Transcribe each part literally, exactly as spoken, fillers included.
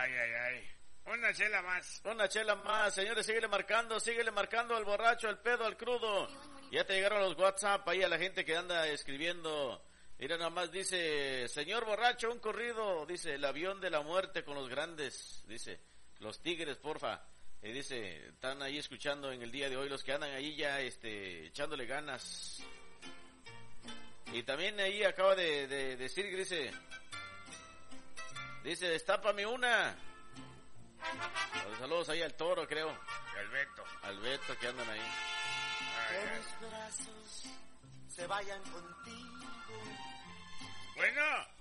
Ay, ay, ay. Una chela más. Una chela más, señores, síguele marcando, síguele marcando al borracho, al pedo, al crudo. Ya te llegaron los WhatsApp ahí a la gente que anda escribiendo. Mira, nada más dice, señor borracho, un corrido, dice, el avión de la muerte con los grandes, dice, los tigres, porfa. Y dice, están ahí escuchando en el día de hoy los que andan ahí ya, este, echándole ganas. Y también ahí acaba de, de, de decir, dice, dice, destápame una. Los saludos ahí al Toro, creo. Y al Beto. Al Beto que andan ahí. Ay, Que ay. mis brazos se vayan contigo. Bueno.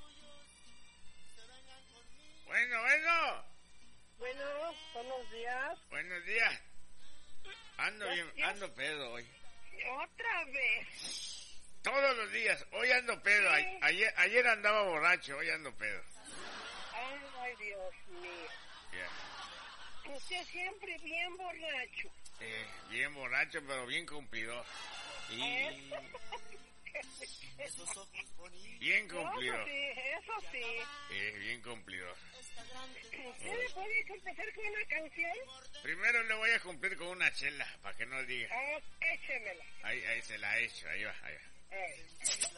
Bueno, bueno. Bueno, buenos días. Buenos días. Ando bien, ando pedo hoy. Otra vez. Todos los días. Hoy ando pedo. A- ayer, ayer andaba borracho, hoy ando pedo. Ay, ay, Dios mío. Yeah. Usted siempre bien borracho. Eh, bien borracho, pero bien cumplidor. Y... Esos ojos bonitos. Bien Eso cumplidor. sí, eso sí. Eh, bien cumplidor. ¿Usted me puede empezar con una canción? Primero le voy a cumplir con una chela, para que no diga. Ah, échemela. Ahí, ahí se la he hecho, ahí va, ahí va. Ay,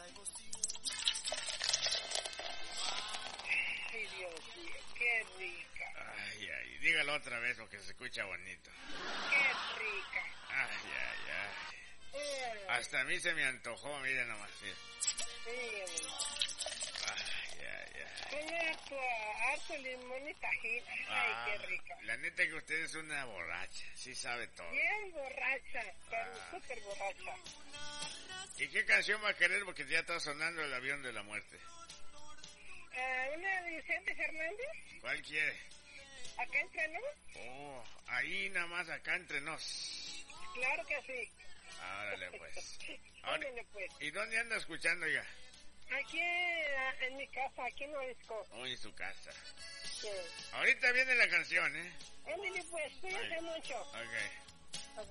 ay, Dios mío, qué rica, Ay, ay, dígalo otra vez porque se escucha bonito. qué rica. Ay, ay, ay. Eh, Hasta a mí se me antojó, miren nomás. Sí. sí, Ay, ay, ay. Tiene harto, harto limón y tajín. Ay, Ah, qué rica. la neta que usted es una borracha, sí sabe todo. Bien borracha, pero Ah. súper borracha. ¿Y qué canción va a querer? Porque ya está sonando el avión de la muerte. Ah, ¿una de Vicente Fernández? ¿Cuál quiere? ¿Acá entre nos? Oh, ahí nada más acá entre nos. Claro que sí. Árale pues. Ahora, Ándale, pues. ¿y dónde anda escuchando ya? Aquí ah, en mi casa, aquí en Orisco. Oh, en su casa. Sí. Ahorita viene la canción, ¿eh? Ándale, pues, cuídense Ay. mucho. Ok.